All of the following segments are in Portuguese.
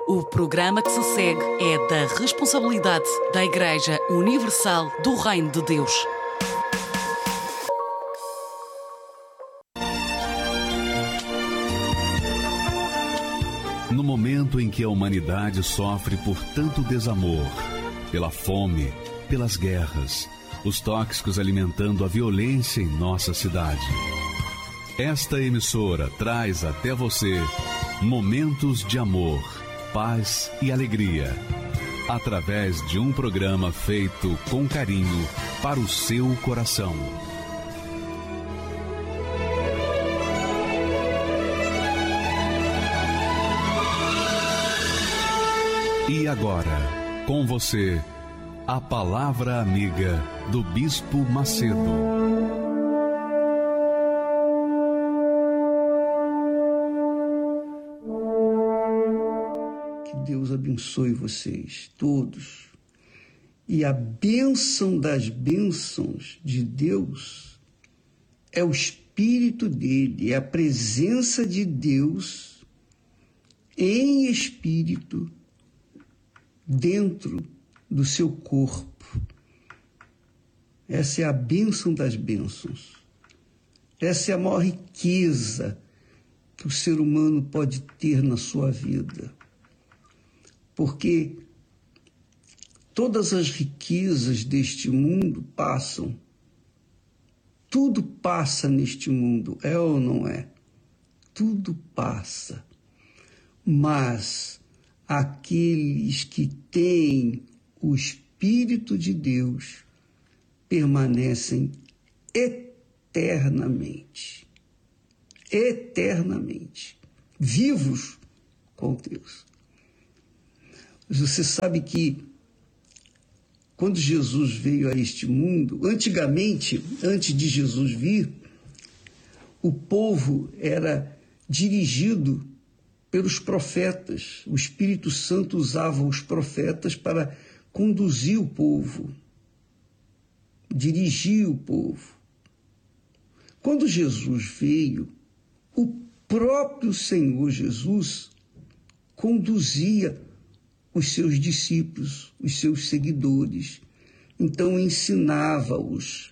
O programa que se segue é da responsabilidade da Igreja Universal do Reino de Deus. No momento em que a humanidade sofre por tanto desamor, pela fome, pelas guerras, os tóxicos alimentando a violência em nossa cidade, esta emissora traz até você momentos de amor, paz e alegria, através de um programa feito com carinho para o seu coração. E agora, com você, a Palavra Amiga do Bispo Macedo. Que Deus abençoe vocês todos. E a bênção das bênçãos de Deus é o Espírito dele, é a presença de Deus em espírito dentro do seu corpo. Essa é a bênção das bênçãos. Essa é a maior riqueza que o ser humano pode ter na sua vida. Porque todas as riquezas deste mundo passam. Tudo passa neste mundo, é ou não é? Tudo passa. Mas aqueles que têm o Espírito de Deus permanecem eternamente, vivos com Deus. Você sabe que quando Jesus veio a este mundo, antigamente, antes de Jesus vir, o povo era dirigido pelos profetas. O Espírito Santo usava os profetas para conduzir o povo, dirigir o povo. Quando Jesus veio, o próprio Senhor Jesus conduzia os seus discípulos, os seus seguidores. Então ensinava-os.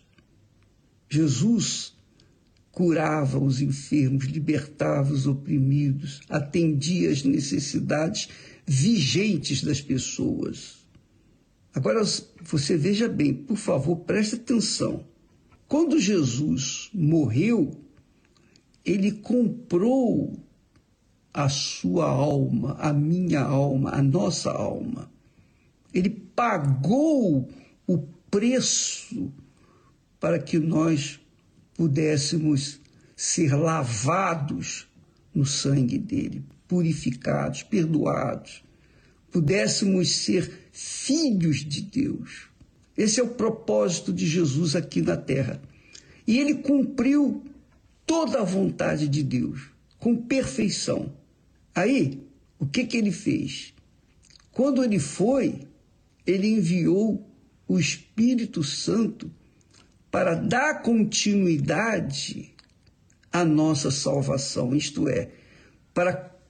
Jesus curava os enfermos, libertava os oprimidos, atendia às necessidades vigentes das pessoas. Agora, você veja bem, por favor, preste atenção. Quando Jesus morreu, ele comprou a sua alma, a minha alma, a nossa alma. Ele pagou o preço para que nós pudéssemos ser lavados no sangue dele, purificados, perdoados, pudéssemos ser filhos de Deus. Esse é o propósito de Jesus aqui na terra. E ele cumpriu toda a vontade de Deus, com perfeição. Aí, o que ele fez? Quando ele foi, ele enviou o Espírito Santo para dar continuidade à nossa salvação, isto é, para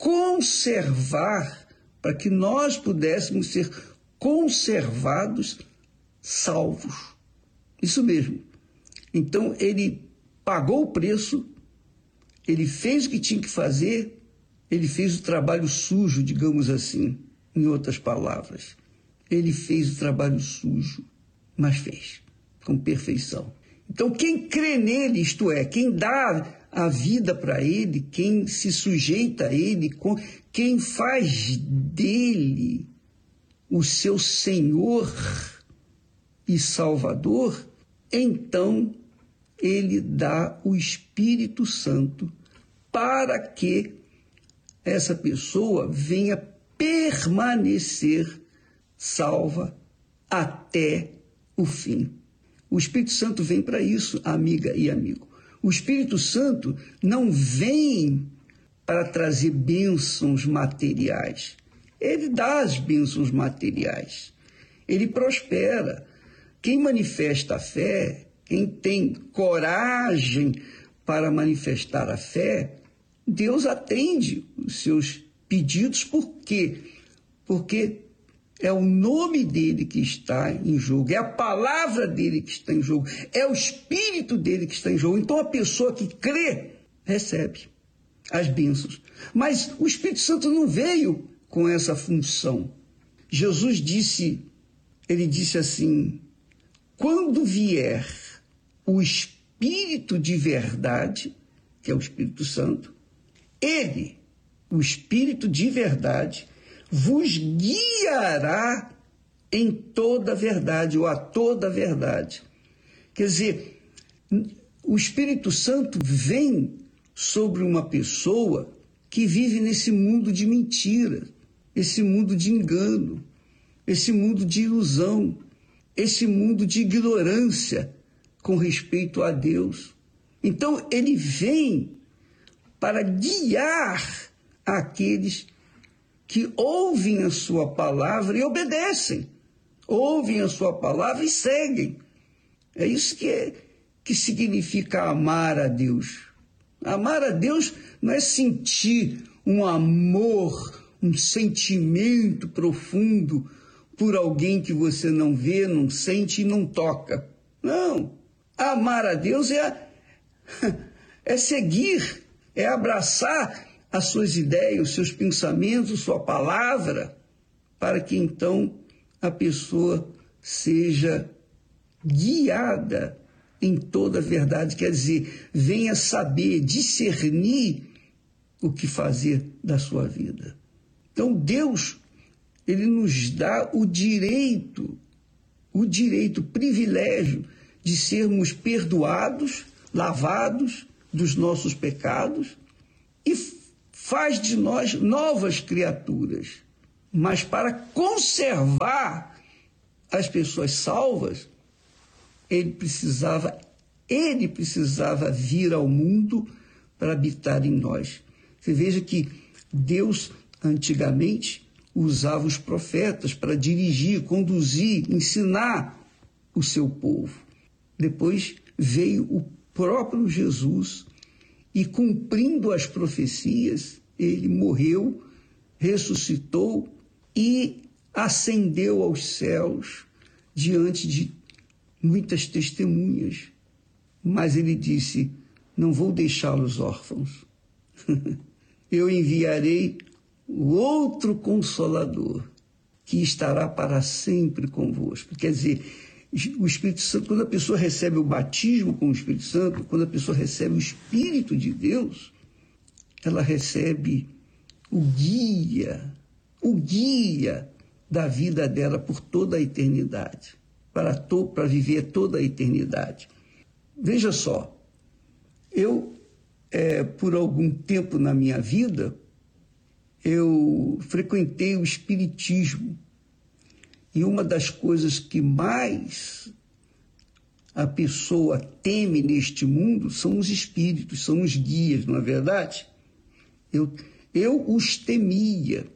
conservar, para que nós pudéssemos ser conservados, salvos. Isso mesmo. Então, ele pagou o preço, ele fez o que tinha que fazer, ele fez o trabalho sujo, digamos assim, em outras palavras. Ele fez o trabalho sujo, mas fez com perfeição. Então, quem crê nele, isto é, quem dá a vida para ele, quem se sujeita a ele, quem faz dele o seu Senhor e Salvador, então ele dá o Espírito Santo para que essa pessoa venha permanecer salva até o fim. O Espírito Santo vem para isso, amiga e amigo. O Espírito Santo não vem para trazer bênçãos materiais. Ele dá as bênçãos materiais. Ele prospera. Quem manifesta a fé, quem tem coragem para manifestar a fé, Deus atende os seus pedidos. Por quê? porque é o nome dele que está em jogo, é a palavra dele que está em jogo, é o Espírito dele que está em jogo. Então a pessoa que crê recebe as bênçãos. Mas o Espírito Santo não veio com essa função. Jesus disse, ele disse assim: quando vier o Espírito de verdade, que é o Espírito Santo, ele, o Espírito de verdade, vos guiará em toda a verdade, ou a toda a verdade. Quer dizer, o Espírito Santo vem sobre uma pessoa que vive nesse mundo de mentira, esse mundo de engano, esse mundo de ilusão, esse mundo de ignorância com respeito a Deus. Então, ele vem para guiar aqueles que ouvem a sua palavra e obedecem, ouvem a sua palavra e seguem. É isso que significa amar a Deus. Amar a Deus não é sentir um amor, um sentimento profundo por alguém que você não vê, não sente e não toca. Não. Amar a Deus é seguir, é abraçar as suas ideias, os seus pensamentos, sua palavra, para que então a pessoa seja guiada em toda a verdade, quer dizer, venha saber, discernir o que fazer da sua vida. Então Deus, ele nos dá o direito, o privilégio de sermos perdoados, lavados dos nossos pecados e faz de nós novas criaturas. Mas para conservar as pessoas salvas, ele precisava vir ao mundo para habitar em nós. Você veja que Deus, antigamente, usava os profetas para dirigir, conduzir, ensinar o seu povo. Depois veio o próprio Jesus e, cumprindo as profecias, ele morreu, ressuscitou e ascendeu aos céus diante de muitas testemunhas. Mas ele disse: não vou deixá-los órfãos. Eu enviarei o outro Consolador, que estará para sempre convosco. Quer dizer, o Espírito Santo, quando a pessoa recebe o batismo com o Espírito Santo, quando a pessoa recebe o Espírito de Deus, ela recebe o guia da vida dela por toda a eternidade, para viver toda a eternidade. Veja só, eu, por algum tempo na minha vida, eu frequentei o espiritismo. E uma das coisas que mais a pessoa teme neste mundo são os espíritos, são os guias, não é verdade? Eu os temia.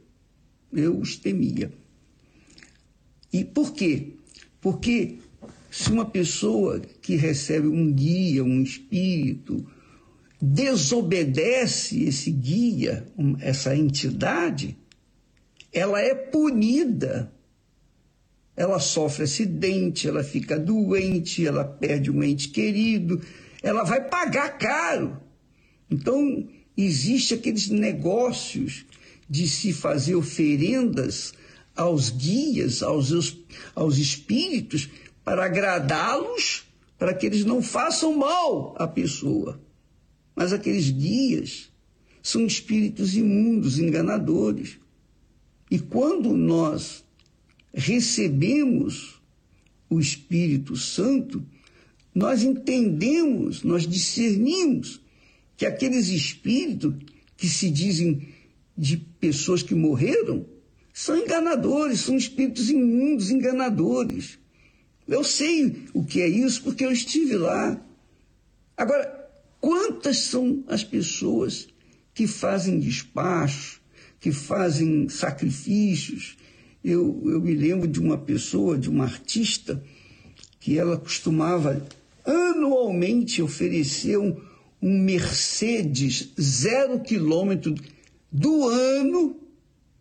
E por quê? Porque se uma pessoa que recebe um guia, um espírito, desobedece esse guia, essa entidade, ela é punida. Ela sofre acidente, ela fica doente, ela perde um ente querido, ela vai pagar caro. Então, existe aqueles negócios de se fazer oferendas aos guias, aos espíritos, para agradá-los, para que eles não façam mal à pessoa. Mas aqueles guias são espíritos imundos, enganadores. E quando nós recebemos o Espírito Santo, nós entendemos, nós discernimos que aqueles espíritos que se dizem de pessoas que morreram são enganadores, são espíritos imundos, enganadores. Eu sei o que é isso porque eu estive lá. Agora, quantas são as pessoas que fazem despacho, que fazem sacrifícios? Eu me lembro de uma pessoa, de uma artista, que ela costumava anualmente oferecer um Mercedes 0 km do ano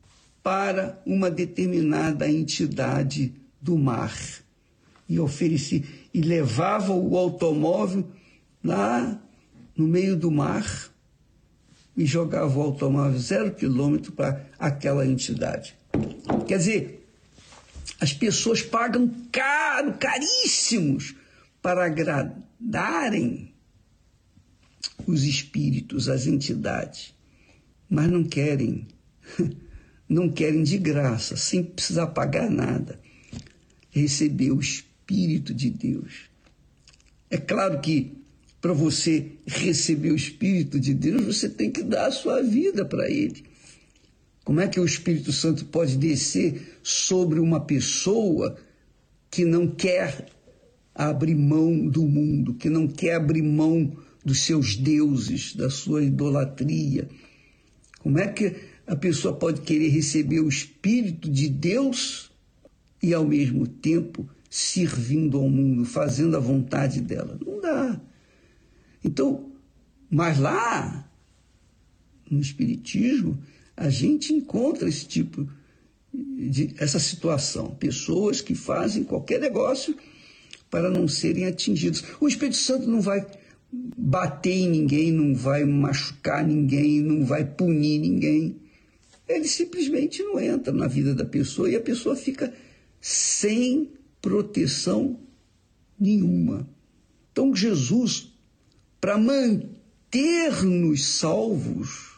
para uma determinada entidade do mar. E oferecia, e levava o automóvel lá no meio do mar e jogava o automóvel 0 quilômetro para aquela entidade. Quer dizer, as pessoas pagam caríssimos para agradarem os espíritos, as entidades, mas não querem de graça, sem precisar pagar nada, receber o Espírito de Deus. É claro que para você receber o Espírito de Deus, você tem que dar a sua vida para ele. Como é que o Espírito Santo pode descer sobre uma pessoa que não quer abrir mão do mundo, que não quer abrir mão dos seus deuses, da sua idolatria? Como é que a pessoa pode querer receber o Espírito de Deus e, ao mesmo tempo, servindo ao mundo, fazendo a vontade dela? Não dá. Então, mas lá, no Espiritismo, a gente encontra esse tipo essa situação. Pessoas que fazem qualquer negócio para não serem atingidos. O Espírito Santo não vai bater em ninguém, não vai machucar ninguém, não vai punir ninguém. Ele simplesmente não entra na vida da pessoa e a pessoa fica sem proteção nenhuma. Então, Jesus, para manter-nos salvos,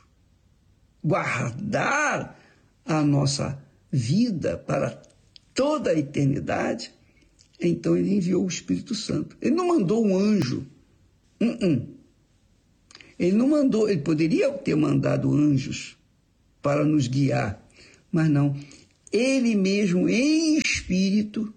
guardar a nossa vida para toda a eternidade, então ele enviou o Espírito Santo. Ele não mandou um anjo. Ele não mandou, ele poderia ter mandado anjos para nos guiar, mas não. Ele mesmo, em espírito,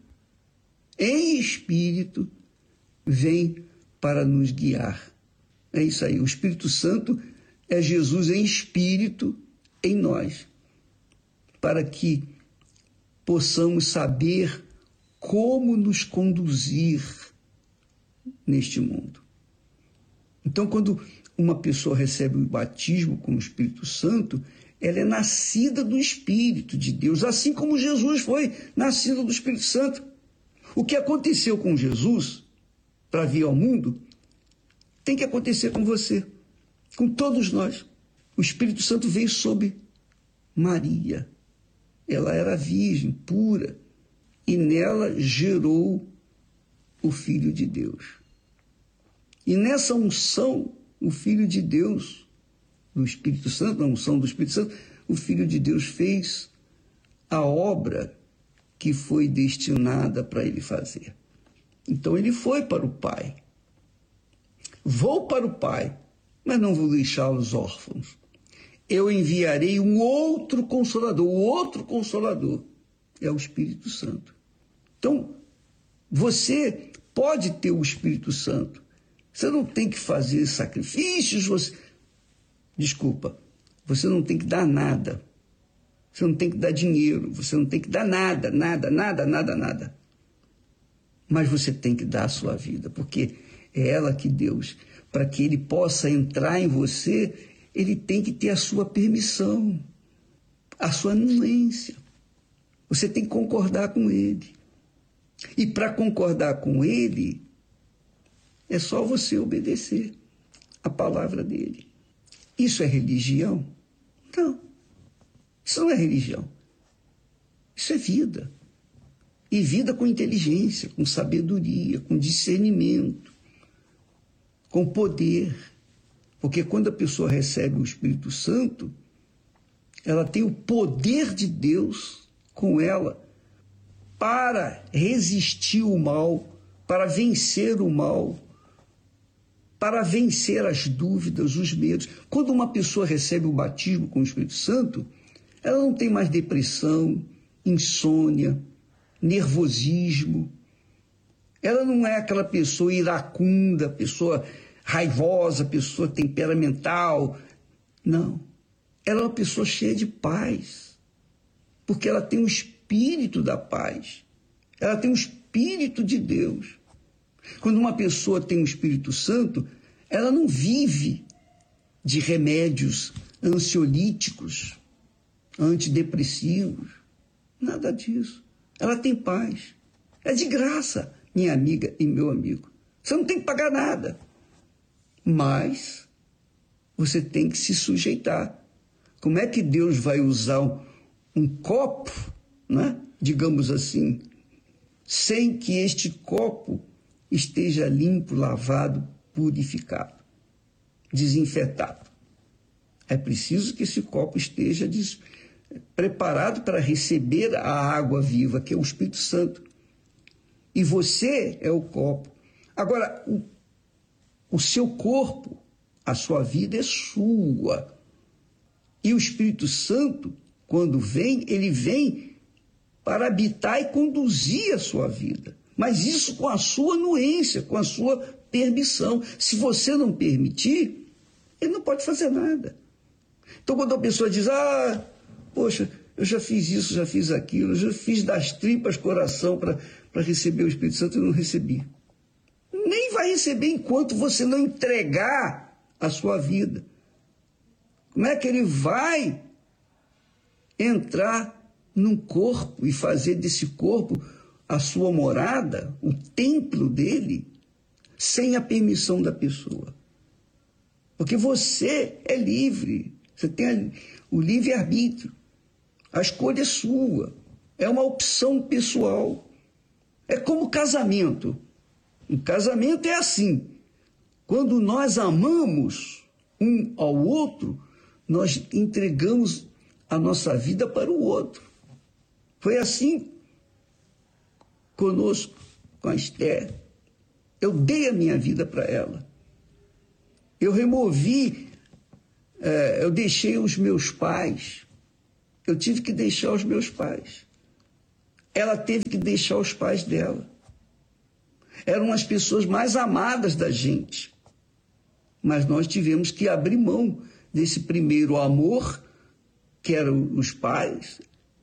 vem para nos guiar. É isso aí. O Espírito Santo é Jesus em espírito em nós, para que possamos saber como nos conduzir neste mundo. Então, quando uma pessoa recebe o batismo com o Espírito Santo, ela é nascida do Espírito de Deus, assim como Jesus foi nascido do Espírito Santo. O que aconteceu com Jesus para vir ao mundo tem que acontecer com você, com todos nós. O Espírito Santo veio sobre Maria. Ela era virgem, pura, e nela gerou o Filho de Deus. E nessa unção, o Filho de Deus, do Espírito Santo, na unção do Espírito Santo, o Filho de Deus fez a obra que foi destinada para ele fazer. Então ele foi para o Pai. Vou para o Pai, mas não vou deixá-los órfãos. Eu enviarei um outro Consolador. O outro Consolador é o Espírito Santo. Então, você pode ter o Espírito Santo. Você não tem que fazer sacrifícios. Você não tem que dar nada. Você não tem que dar dinheiro. Você não tem que dar nada. Mas você tem que dar a sua vida, porque é ela que Deus, para que ele possa entrar em você, ele tem que ter a sua permissão, a sua anuência. Você tem que concordar com ele. E para concordar com ele, é só você obedecer a palavra dele. Isso é religião? Não. Isso não é religião. Isso é vida. E vida com inteligência, com sabedoria, com discernimento, com poder. Porque quando a pessoa recebe o Espírito Santo, ela tem o poder de Deus com ela para resistir o mal, para vencer o mal, para vencer as dúvidas, os medos. Quando uma pessoa recebe o batismo com o Espírito Santo, ela não tem mais depressão, insônia, nervosismo. Ela não é aquela pessoa iracunda, pessoa raivosa, pessoa temperamental. Não. Ela é uma pessoa cheia de paz, porque ela tem o espírito da paz. Ela tem o Espírito de Deus. Quando uma pessoa tem o Espírito Santo, ela não vive de remédios ansiolíticos. antidepressivos, nada disso. Ela tem paz. É de graça, minha amiga e meu amigo. Você não tem que pagar nada. Mas você tem que se sujeitar. Como é que Deus vai usar um copo, né, digamos assim, sem que este copo esteja limpo, lavado, purificado, desinfetado? É preciso que esse copo esteja preparado para receber a água viva, que é o Espírito Santo. E você é o copo. Agora, o seu corpo, a sua vida é sua. E o Espírito Santo, quando vem, ele vem para habitar e conduzir a sua vida. Mas isso com a sua anuência, com a sua permissão. Se você não permitir, ele não pode fazer nada. Então, quando a pessoa diz, poxa, eu já fiz isso, já fiz aquilo, eu já fiz das tripas coração para receber o Espírito Santo e não recebi. Nem vai receber enquanto você não entregar a sua vida. Como é que ele vai entrar num corpo e fazer desse corpo a sua morada, o templo dele, sem a permissão da pessoa? Porque você é livre, você tem o livre-arbítrio, a escolha é sua, é uma opção pessoal. É como casamento. Um casamento é assim. Quando nós amamos um ao outro, nós entregamos a nossa vida para o outro. Foi assim conosco, com a Esther. Eu dei a minha vida para ela. Eu removi, eu deixei os meus pais. Eu tive que deixar os meus pais. Ela teve que deixar os pais dela. Eram as pessoas mais amadas da gente. Mas nós tivemos que abrir mão desse primeiro amor, que eram os pais,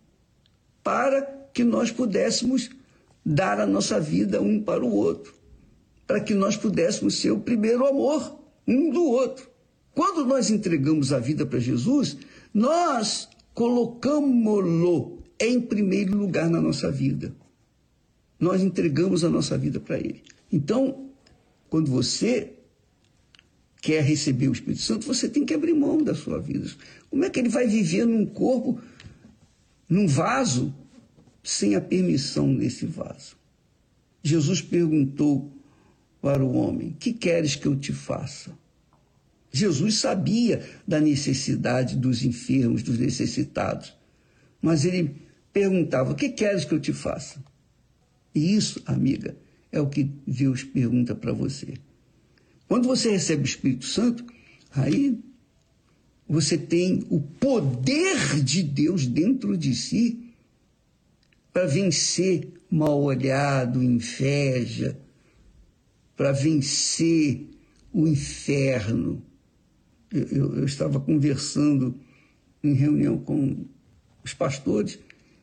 para que nós pudéssemos dar a nossa vida um para o outro, para que nós pudéssemos ser o primeiro amor um do outro. Quando nós entregamos a vida para Jesus, nós colocamos-lo em primeiro lugar na nossa vida. Nós entregamos a nossa vida para Ele. Então, quando você quer receber o Espírito Santo, você tem que abrir mão da sua vida. Como é que ele vai viver num corpo, num vaso, sem a permissão desse vaso? Jesus perguntou para o homem, que queres que eu te faça? Jesus sabia da necessidade dos enfermos, dos necessitados, mas ele perguntava, o que queres que eu te faça? E isso, amiga, é o que Deus pergunta para você. Quando você recebe o Espírito Santo, aí você tem o poder de Deus dentro de si para vencer mal-olhado, inveja, para vencer o inferno. Eu estava conversando em reunião com os pastores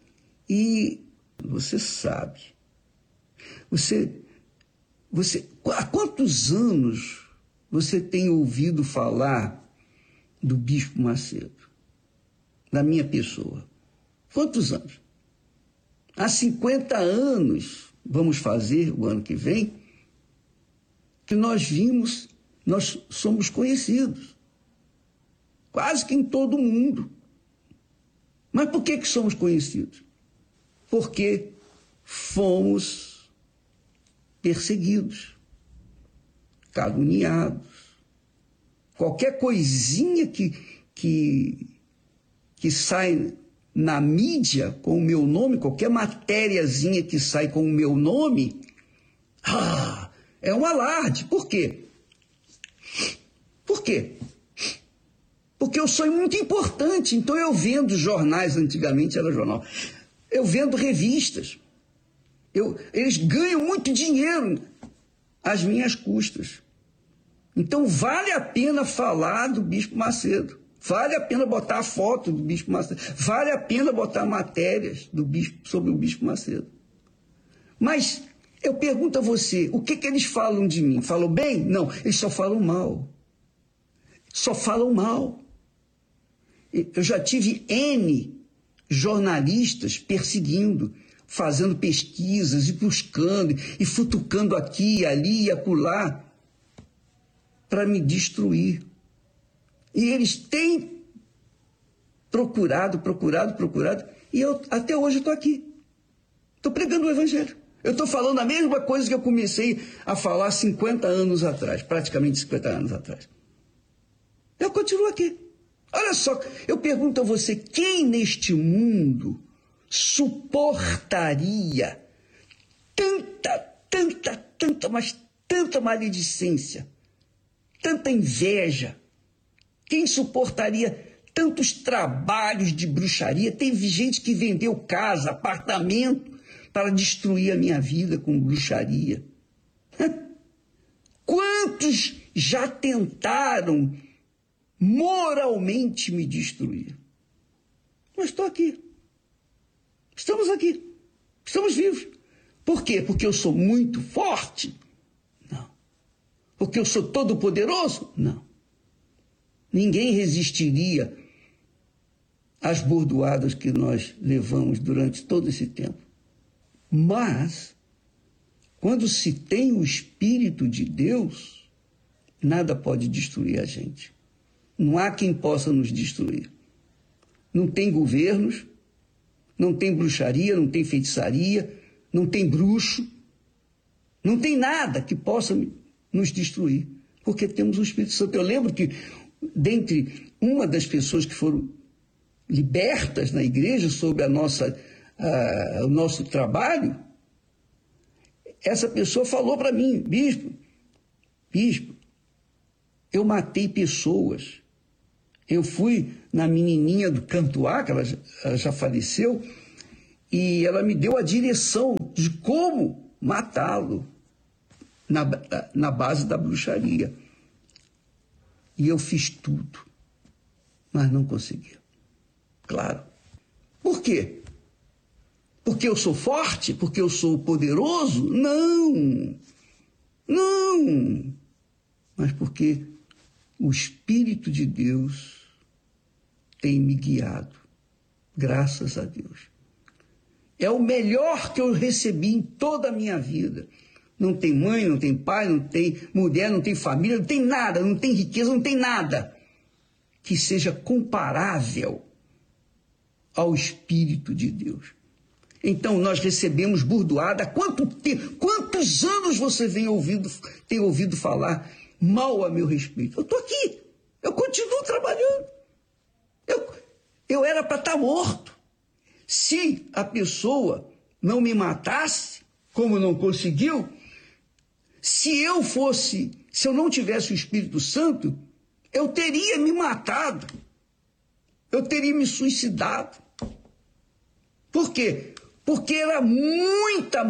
e você sabe, há quantos anos você tem ouvido falar do Bispo Macedo, da minha pessoa? Quantos anos? Há 50 anos, vamos fazer o ano que vem, que nós somos conhecidos, quase que em todo o mundo. Mas por que somos conhecidos? Porque fomos perseguidos, caluniados. Qualquer coisinha que sai na mídia com o meu nome, qualquer matériazinha que sai com o meu nome, é um alarde. Por quê? Por quê? Porque eu sou muito importante, então eu vendo jornais, antigamente era jornal, eu vendo revistas, eles ganham muito dinheiro às minhas custas. Então vale a pena falar do Bispo Macedo, vale a pena botar a foto do Bispo Macedo, vale a pena botar matérias sobre o Bispo Macedo. Mas eu pergunto a você, o que eles falam de mim? Falam bem? Não, eles só falam mal. Só falam mal. Eu já tive N jornalistas perseguindo, fazendo pesquisas e buscando, e futucando aqui, ali e acolá, para me destruir. E eles têm procurado, e eu até hoje estou aqui. Estou pregando o Evangelho. Eu estou falando a mesma coisa que eu comecei a falar 50 anos atrás, praticamente 50 anos atrás. Eu continuo aqui. Olha só, eu pergunto a você, quem neste mundo suportaria mas tanta maledicência, tanta inveja? Quem suportaria tantos trabalhos de bruxaria? Teve gente que vendeu casa, apartamento, para destruir a minha vida com bruxaria. Quantos já tentaram moralmente me destruir? Mas estou aqui. Estamos aqui. Estamos vivos. Por quê? Porque eu sou muito forte? Não. Porque eu sou todo poderoso? Não. Ninguém resistiria às bordoadas que nós levamos durante todo esse tempo. Mas, quando se tem o Espírito de Deus, nada pode destruir a gente. Não há quem possa nos destruir. Não tem governos, não tem bruxaria, não tem feitiçaria, não tem bruxo, não tem nada que possa nos destruir, porque temos o Espírito Santo. Eu lembro que, dentre uma das pessoas que foram libertas na igreja sobre o nosso trabalho, essa pessoa falou para mim: bispo, eu matei pessoas. Eu fui na menininha do Cantuá, que ela já faleceu, e ela me deu a direção de como matá-lo na base da bruxaria. E eu fiz tudo, mas não consegui. Claro. Por quê? Porque eu sou forte? Porque eu sou poderoso? Não. Mas porque o Espírito de Deus tem me guiado. Graças a Deus. É o melhor que eu recebi em toda a minha vida. Não tem mãe, não tem pai, não tem mulher, não tem família, não tem nada, não tem riqueza, não tem nada que seja comparável ao Espírito de Deus. Então, nós recebemos bordoada. Quantos anos você tem ouvido falar mal a meu respeito? Eu estou aqui. Eu continuo trabalhando. Eu era para estar morto. Se a pessoa não me matasse, como não conseguiu, se eu não tivesse o Espírito Santo, eu teria me matado. Eu teria me suicidado. Por quê? Porque era muita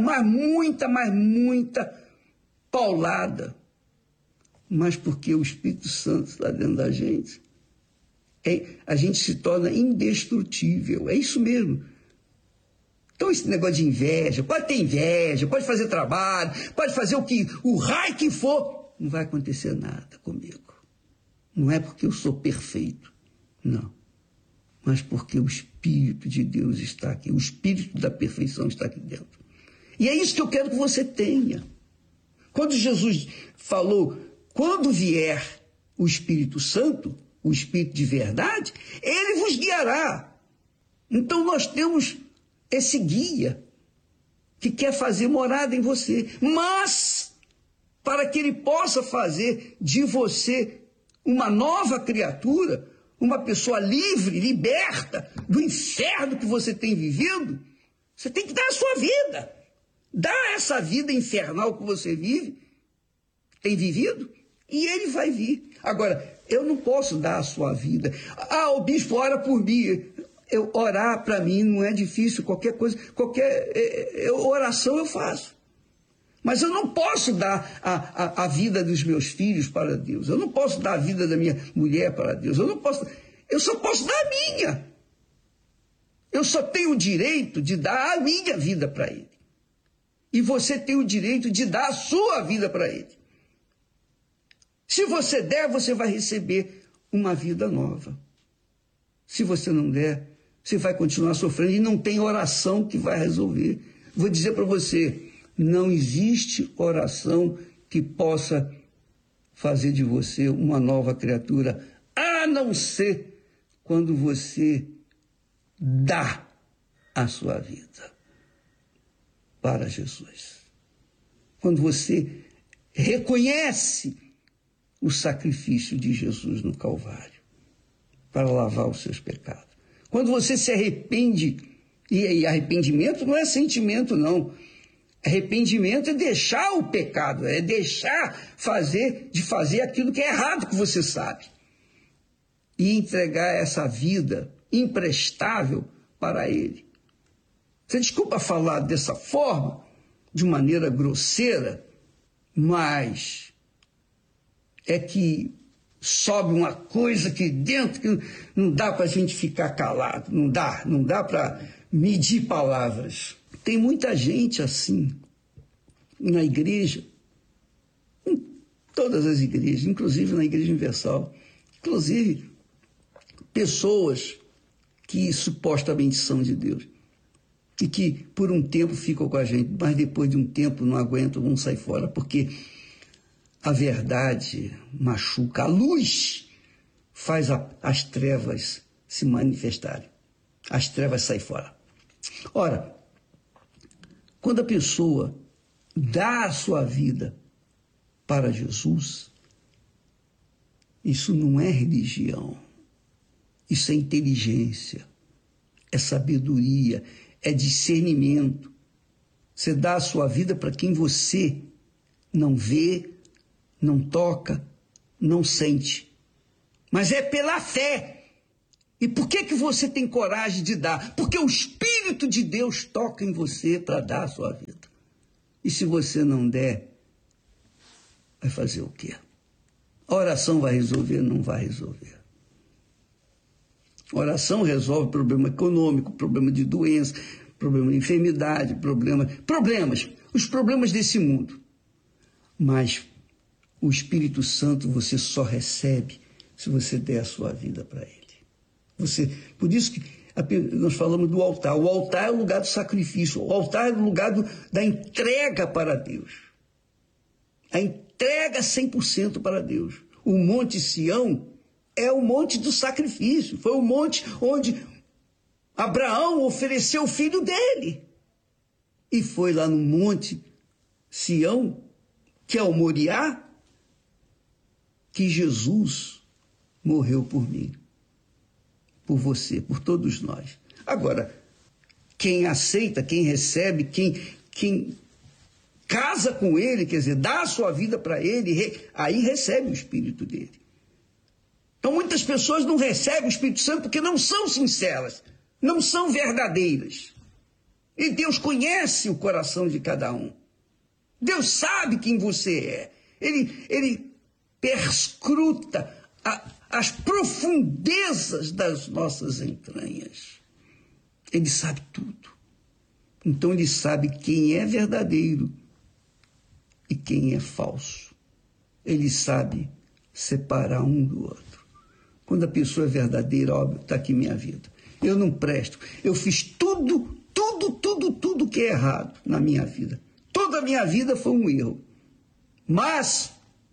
paulada. Mas porque o Espírito Santo está dentro da gente, a gente se torna indestrutível. É isso mesmo. Então esse negócio de inveja, pode ter inveja, pode fazer trabalho, pode fazer o raio que for, não vai acontecer nada comigo. Não é porque eu sou perfeito, não. Mas porque o Espírito de Deus está aqui, o Espírito da perfeição está aqui dentro. E é isso que eu quero que você tenha. Quando Jesus falou, quando vier o Espírito Santo, o Espírito de verdade, ele vos guiará. Então nós temos esse guia que quer fazer morada em você, mas para que ele possa fazer de você uma nova criatura, uma pessoa livre, liberta do inferno que você tem vivido, você tem que dar a sua vida. Dá essa vida infernal que você tem vivido, e ele vai vir. Agora, eu não posso dar a sua vida. O bispo ora por mim. Orar para mim não é difícil, qualquer oração eu faço. Mas eu não posso dar a vida dos meus filhos para Deus. Eu não posso dar a vida da minha mulher para Deus. Eu só posso dar a minha. Eu só tenho o direito de dar a minha vida para Ele. E você tem o direito de dar a sua vida para Ele. Se você der, você vai receber uma vida nova. Se você não der, você vai continuar sofrendo e não tem oração que vai resolver. Vou dizer para você, não existe oração que possa fazer de você uma nova criatura, a não ser quando você dá a sua vida para Jesus. Quando você reconhece o sacrifício de Jesus no Calvário para lavar os seus pecados. Quando você se arrepende, e arrependimento não é sentimento, não. Arrependimento é deixar o pecado, é deixar de fazer aquilo que é errado que você sabe. E entregar essa vida imprestável para Ele. Você desculpa falar dessa forma, de maneira grosseira, mas é que sobe uma coisa aqui dentro que não dá para a gente ficar calado, não dá para medir palavras. Tem muita gente assim na igreja, em todas as igrejas, inclusive na Igreja Universal, inclusive pessoas que supostamente são de Deus e que por um tempo ficam com a gente, mas depois de um tempo não aguentam, vão sair fora, porque a verdade machuca, a luz faz as trevas se manifestarem, as trevas saem fora. Ora, quando a pessoa dá a sua vida para Jesus, isso não é religião, isso é inteligência, é sabedoria, é discernimento. Você dá a sua vida para quem você não vê, não toca, não sente. Mas é pela fé. E por que você tem coragem de dar? Porque o Espírito de Deus toca em você para dar a sua vida. E se você não der, vai fazer o quê? A oração vai resolver? Não vai resolver. A oração resolve problema econômico, problema de doença, problema de enfermidade, os problemas desse mundo. Mas o Espírito Santo você só recebe se você der a sua vida para Ele. Por isso que nós falamos do altar. O altar é o lugar do sacrifício. O altar é o lugar da entrega para Deus. A entrega 100% para Deus. O Monte Sião é o monte do sacrifício. Foi o monte onde Abraão ofereceu o filho dele. E foi lá no Monte Sião, que é o Moriá, que Jesus morreu por mim, por você, por todos nós. Agora, quem aceita, quem recebe, quem casa com ele, quer dizer, dá a sua vida para ele, aí recebe o Espírito dele. Então, muitas pessoas não recebem o Espírito Santo porque não são sinceras, não são verdadeiras. E Deus conhece o coração de cada um. Deus sabe quem você é. Ele perscruta as profundezas das nossas entranhas. Ele sabe tudo. Então, ele sabe quem é verdadeiro e quem é falso. Ele sabe separar um do outro. Quando a pessoa é verdadeira, óbvio, está aqui minha vida. Eu não presto. Eu fiz tudo que é errado na minha vida. Toda a minha vida foi um erro. Mas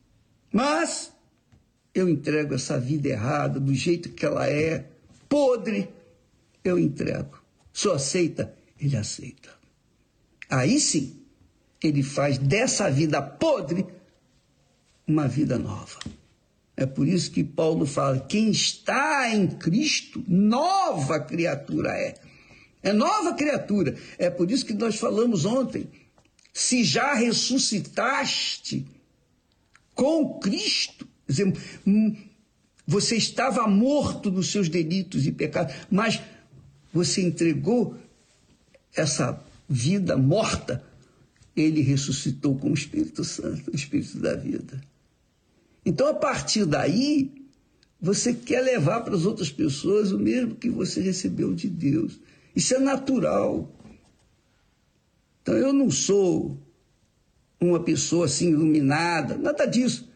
eu entrego essa vida errada, do jeito que ela é, podre, eu entrego. Se aceita, ele aceita. Aí sim, ele faz dessa vida podre uma vida nova. É por isso que Paulo fala, quem está em Cristo, nova criatura é. É nova criatura. É por isso que nós falamos ontem, se já ressuscitaste com Cristo, quer dizer, você estava morto nos seus delitos e pecados, mas você entregou essa vida morta, ele ressuscitou com o Espírito Santo, o Espírito da vida. Então, a partir daí, você quer levar para as outras pessoas o mesmo que você recebeu de Deus. Isso é natural. Então, eu não sou uma pessoa assim iluminada, nada disso.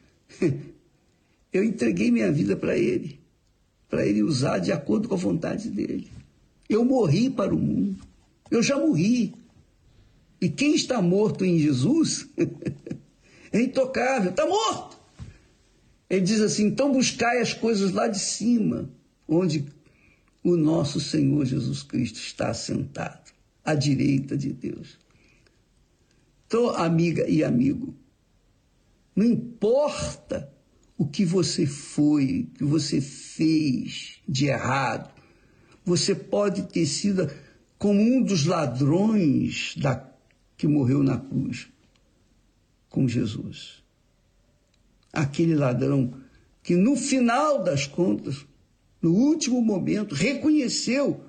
Eu entreguei minha vida para ele usar de acordo com a vontade dele. Eu morri para o mundo. Eu já morri. E quem está morto em Jesus é intocável, está morto. Ele diz assim, então buscai as coisas lá de cima, onde o nosso Senhor Jesus Cristo está sentado, à direita de Deus. Então, amiga e amigo, não importa o que você foi, o que você fez de errado, você pode ter sido como um dos ladrões que morreu na cruz com Jesus. Aquele ladrão que no final das contas, no último momento, reconheceu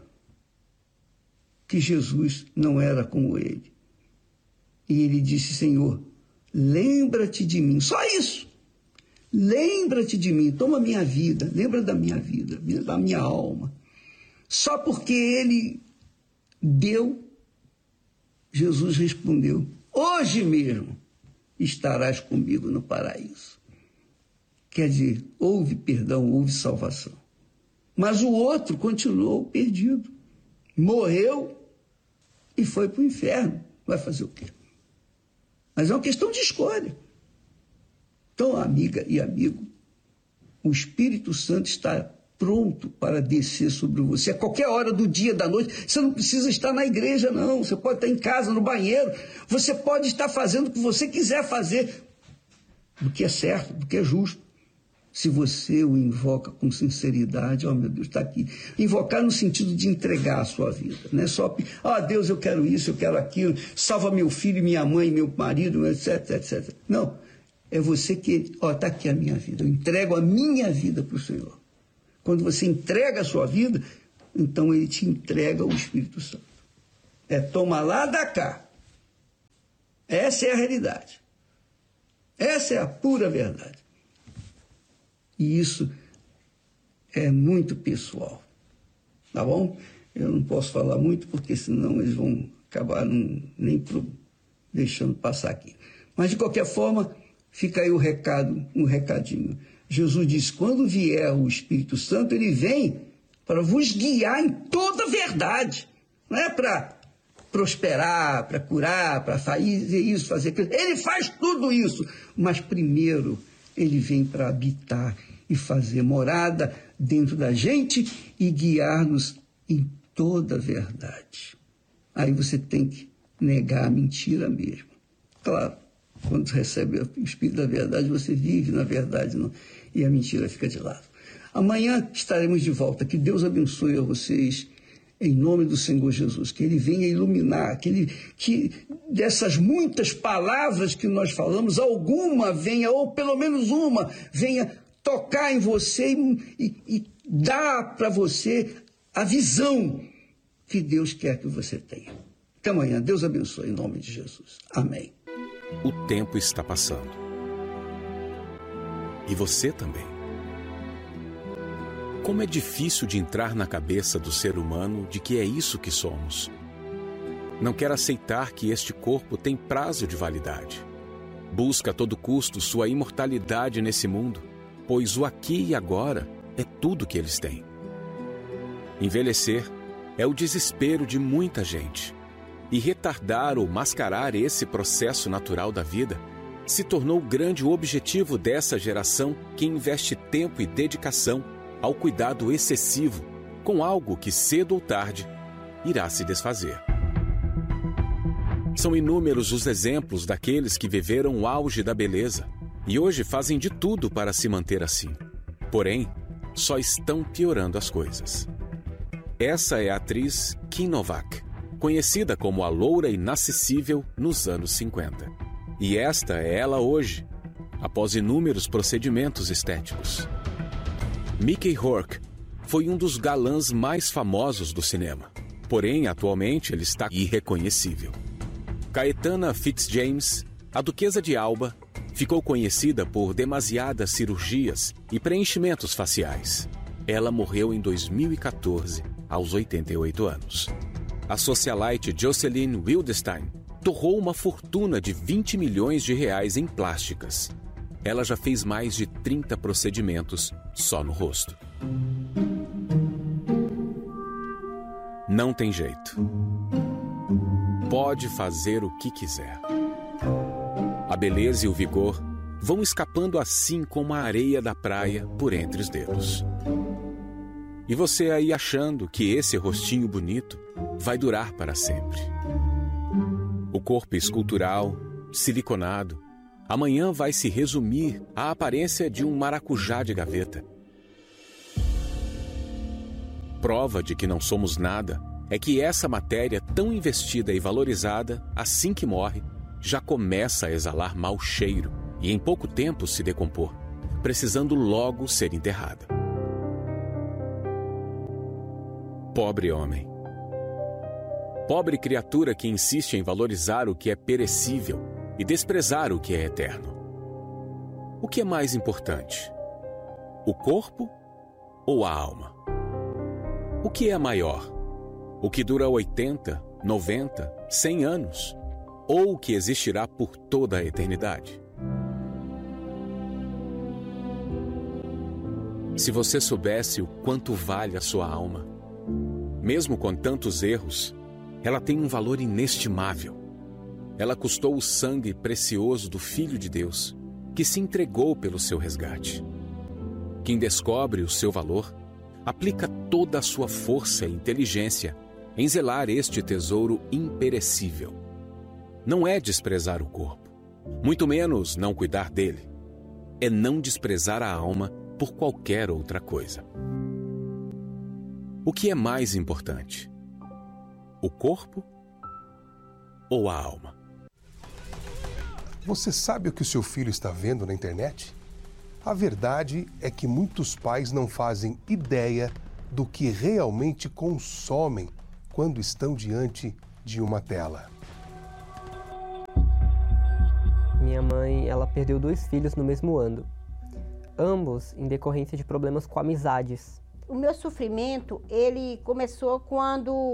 que Jesus não era como ele. E ele disse, Senhor, lembra-te de mim. Só isso. Lembra-te de mim. Toma minha vida. Lembra da minha vida, da minha alma. Só porque ele deu, Jesus respondeu, hoje mesmo estarás comigo no paraíso. Quer dizer, houve perdão, houve salvação. Mas o outro continuou perdido. Morreu e foi para o inferno. Vai fazer o quê? Mas é uma questão de escolha. Então, amiga e amigo, o Espírito Santo está pronto para descer sobre você a qualquer hora do dia, da noite. Você não precisa estar na igreja, não. Você pode estar em casa, no banheiro. Você pode estar fazendo o que você quiser fazer, do que é certo, do que é justo. Se você o invoca com sinceridade, oh meu Deus, está aqui. Invocar no sentido de entregar a sua vida. Não é só, Deus, eu quero isso, eu quero aquilo, salva meu filho, minha mãe, meu marido, etc, etc. Não, é você que, está aqui a minha vida, eu entrego a minha vida para o Senhor. Quando você entrega a sua vida, então ele te entrega o Espírito Santo. É toma lá da cá. Essa é a realidade. Essa é a pura verdade. E isso é muito pessoal, tá bom? Eu não posso falar muito, porque senão eles vão acabar deixando passar aqui. Mas, de qualquer forma, fica aí um recadinho. Jesus disse, quando vier o Espírito Santo, ele vem para vos guiar em toda a verdade. Não é para prosperar, para curar, para fazer isso, fazer aquilo. Ele faz tudo isso, mas primeiro ele vem para habitar e fazer morada dentro da gente e guiar-nos em toda a verdade. Aí você tem que negar a mentira mesmo. Claro, quando recebe o Espírito da verdade, você vive na verdade, não, e a mentira fica de lado. Amanhã estaremos de volta. Que Deus abençoe a vocês, em nome do Senhor Jesus. Que Ele venha iluminar, que dessas muitas palavras que nós falamos, alguma venha, ou pelo menos uma, venha tocar em você e dar para você a visão que Deus quer que você tenha. Até amanhã. Deus abençoe em nome de Jesus. Amém. O tempo está passando. E você também. Como é difícil de entrar na cabeça do ser humano de que é isso que somos. Não quer aceitar que este corpo tem prazo de validade. Busca a todo custo sua imortalidade nesse mundo, pois o aqui e agora é tudo que eles têm. Envelhecer é o desespero de muita gente. E retardar ou mascarar esse processo natural da vida se tornou o grande objetivo dessa geração que investe tempo e dedicação ao cuidado excessivo com algo que cedo ou tarde irá se desfazer. São inúmeros os exemplos daqueles que viveram o auge da beleza e hoje fazem de tudo para se manter assim. Porém, só estão piorando as coisas. Essa é a atriz Kim Novak, conhecida como a loura inacessível nos anos 50. E esta é ela hoje, após inúmeros procedimentos estéticos. Mickey Rourke foi um dos galãs mais famosos do cinema, porém atualmente ele está irreconhecível. Caetana Fitzjames, a Duquesa de Alba, ficou conhecida por demasiadas cirurgias e preenchimentos faciais. Ela morreu em 2014, aos 88 anos. A socialite Jocelyn Wildenstein torrou uma fortuna de 20 milhões de reais em plásticas. Ela já fez mais de 30 procedimentos só no rosto. não tem jeito. Pode fazer o que quiser. A beleza e o vigor vão escapando assim como a areia da praia por entre os dedos. E você aí achando que esse rostinho bonito vai durar para sempre. O corpo escultural, siliconado, amanhã vai se resumir à aparência de um maracujá de gaveta. Prova de que não somos nada é que essa matéria tão investida e valorizada, assim que morre, já começa a exalar mau cheiro e em pouco tempo se decompor, precisando logo ser enterrada. Pobre homem. Pobre criatura que insiste em valorizar o que é perecível e desprezar o que é eterno. O que é mais importante? O corpo ou a alma? O que é maior? O que dura 80, 90, 100 anos? Ou o que existirá por toda a eternidade? Se você soubesse o quanto vale a sua alma, mesmo com tantos erros, ela tem um valor inestimável. Ela custou o sangue precioso do Filho de Deus, que se entregou pelo seu resgate. Quem descobre o seu valor, aplica toda a sua força e inteligência em zelar este tesouro imperecível. Não é desprezar o corpo, muito menos não cuidar dele. É não desprezar a alma por qualquer outra coisa. O que é mais importante? O corpo ou a alma? Você sabe o que o seu filho está vendo na internet? A verdade é que muitos pais não fazem ideia do que realmente consomem quando estão diante de uma tela. Minha mãe, ela perdeu 2 filhos no mesmo ano. Ambos em decorrência de problemas com amizades. O meu sofrimento, ele começou quando